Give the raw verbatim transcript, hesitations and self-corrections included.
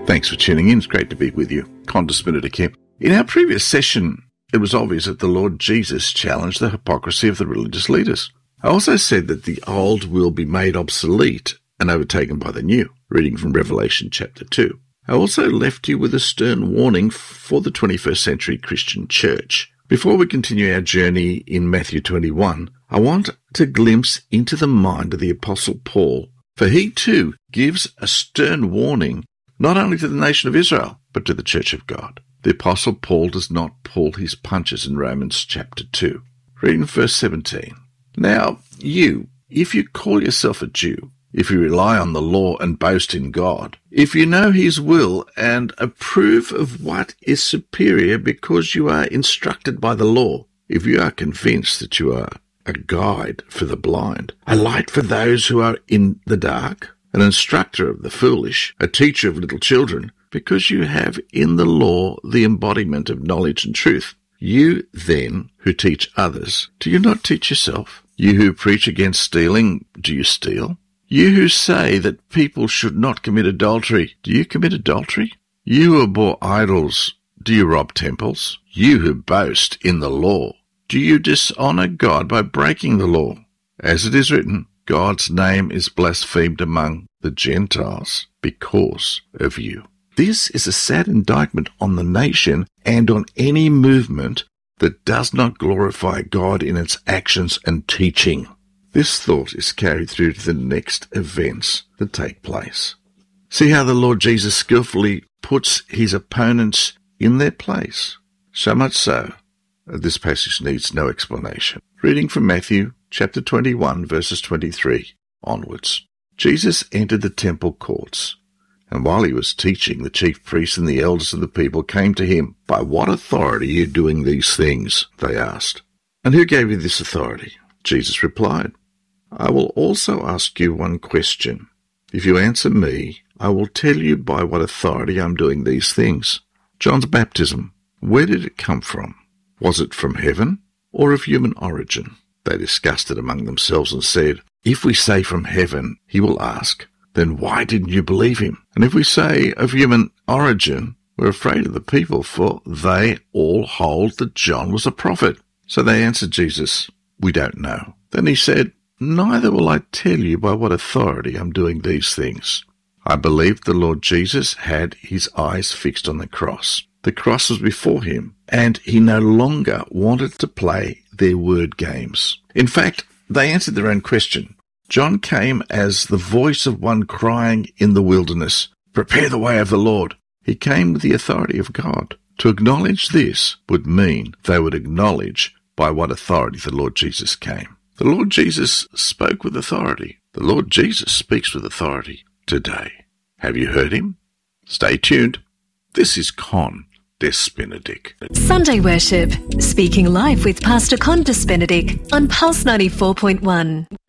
Thanks for tuning in. It's great to be with you. Qantas Benedict here. In our previous session, it was obvious that the Lord Jesus challenged the hypocrisy of the religious leaders. I also said that the old will be made obsolete and overtaken by the new, reading from Revelation chapter two. I also left you with a stern warning for the twenty-first century Christian church. Before we continue our journey in Matthew twenty-one, I want to glimpse into the mind of the Apostle Paul, for he too gives a stern warning not only to the nation of Israel, but to the church of God. The Apostle Paul does not pull his punches in Romans chapter two. Reading verse seventeen. Now, you, if you call yourself a Jew, if you rely on the law and boast in God, if you know his will and approve of what is superior because you are instructed by the law, if you are convinced that you are a guide for the blind, a light for those who are in the dark, an instructor of the foolish, a teacher of little children, because you have in the law the embodiment of knowledge and truth. You, then, who teach others, do you not teach yourself? You who preach against stealing, do you steal? You who say that people should not commit adultery, do you commit adultery? You who abhor idols, do you rob temples? You who boast in the law, do you dishonor God by breaking the law? As it is written, God's name is blasphemed among the Gentiles because of you. This is a sad indictment on the nation and on any movement that does not glorify God in its actions and teaching. This thought is carried through to the next events that take place. See how the Lord Jesus skillfully puts his opponents in their place. So much so that this passage needs no explanation. Reading from Matthew chapter twenty-one, verses twenty-three onwards. Jesus entered the temple courts, and while he was teaching, the chief priests and the elders of the people came to him. By what authority are you doing these things? They asked. And who gave you this authority? Jesus replied, I will also ask you one question. If you answer me, I will tell you by what authority I am doing these things. John's baptism, where did it come from? Was it from heaven or of human origin? They discussed it among themselves and said, if we say from heaven, he will ask, then why didn't you believe him? And if we say of human origin, we're afraid of the people, for they all hold that John was a prophet. So they answered Jesus, we don't know. Then he said, neither will I tell you by what authority I'm doing these things. I believed the Lord Jesus had his eyes fixed on the cross. The cross was before him, and he no longer wanted to play their word games. In fact, they answered their own question. John came as the voice of one crying in the wilderness, prepare the way of the Lord. He came with the authority of God. To acknowledge this would mean they would acknowledge by what authority the Lord Jesus came. The Lord Jesus spoke with authority. The Lord Jesus speaks with authority today. Have you heard him? Stay tuned. This is Qantas Benedict. Sunday Worship, speaking live with Pastor Qantas Benedict on Pulse ninety-four point one.